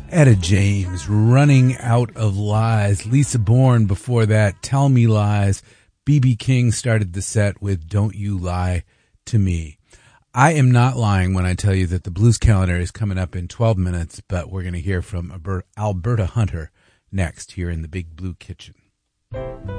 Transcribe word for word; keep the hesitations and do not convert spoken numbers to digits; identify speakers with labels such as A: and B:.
A: Etta James, Running Out of Lies. Lisa Bourne before that, Tell Me Lies. B B King started the set with Don't You Lie to Me. I am not lying when I tell you that the Blues Calendar is coming up in twelve minutes, but we're going to hear from Alberta Hunter next here in the Big Blue Kitchen.